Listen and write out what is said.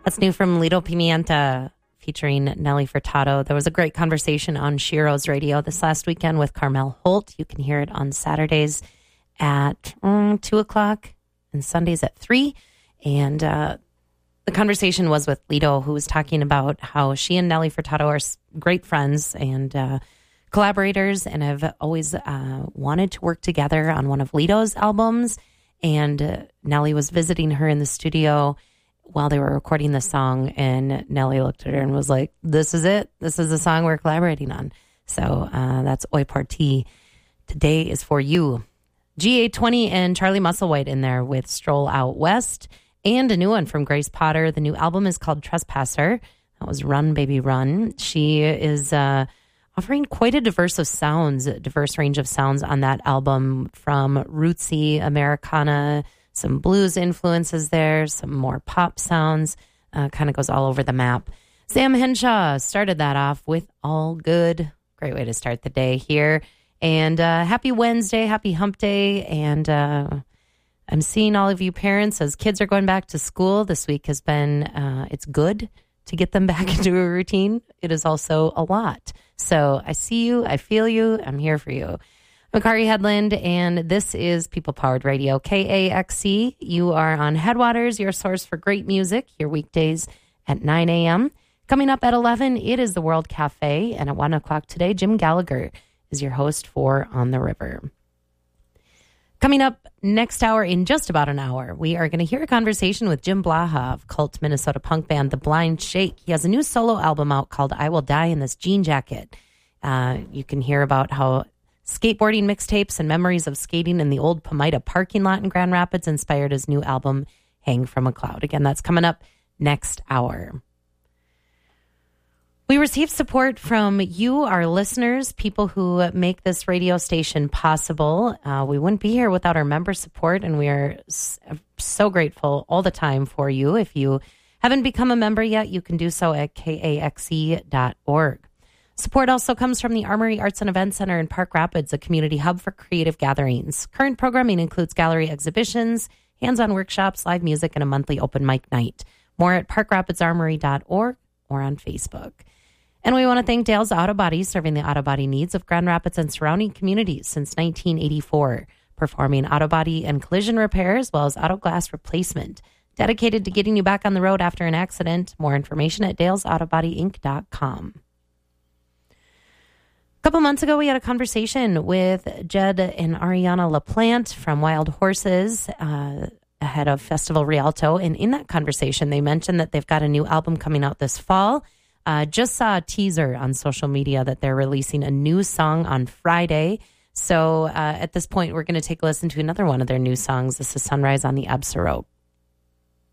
That's new from Lido Pimienta featuring Nelly Furtado. There was a great conversation on Shiro's radio this last weekend with Carmel Holt. You can hear it on Saturdays at 2 o'clock and Sundays at 3. And the conversation was with Lido, who was talking about how she and Nelly Furtado are great friends and collaborators and have always wanted to work together on one of Lido's albums. And Nelly was visiting her in the studio while they were recording the song, and Nelly looked at her and was like, this is it. This is the song we're collaborating on. So that's Oi Parti. Today is for you. GA20 and Charlie Musselwhite in there with Stroll Out West, and a new one from Grace Potter. The new album is called Trespasser. That was Run Baby Run. She is offering quite a diverse range of sounds on that album, from rootsy Americana, some blues influences there, some more pop sounds, kind of goes all over the map. Sam Henshaw started that off with All Good. Great way to start the day here. And happy Wednesday, happy hump day. And I'm seeing all of you parents as kids are going back to school. This week has been, it's good to get them back into a routine. It is also a lot. So I see you, I feel you, I'm here for you. Makari Headland, and this is People Powered Radio, KAXC. You are on Headwaters, your source for great music, your weekdays at 9 a.m. Coming up at 11, it is the World Cafe, and at 1 o'clock today, Jim Gallagher is your host for On the River. Coming up next hour, in just about an hour, we are going to hear a conversation with Jim Blaha of cult Minnesota punk band The Blind Shake. He has a new solo album out called I Will Die in This Jean Jacket. You can hear about how skateboarding mixtapes and memories of skating in the old Pomida parking lot in Grand Rapids inspired his new album, Hang From a Cloud. Again, that's coming up next hour. We receive support from you, our listeners, people who make this radio station possible. We wouldn't be here without our member support, and we are so grateful all the time for you. If you haven't become a member yet, you can do so at kaxe.org. Support also comes from the Armory Arts and Events Center in Park Rapids, a community hub for creative gatherings. Current programming includes gallery exhibitions, hands-on workshops, live music, and a monthly open mic night. More at parkrapidsarmory.org or on Facebook. And we want to thank Dale's Auto Body, serving the auto body needs of Grand Rapids and surrounding communities since 1984, performing auto body and collision repair as well as auto glass replacement. Dedicated to getting you back on the road after an accident. More information at dalesautobodyinc.com. A couple months ago, we had a conversation with Jed and Ariana LaPlante from Wild Horses ahead of Festival Rialto. And in that conversation, they mentioned that they've got a new album coming out this fall. Just saw a teaser on social media that they're releasing a new song on Friday. So at this point, we're going to take a listen to another one of their new songs. This is Sunrise on the Absaroka.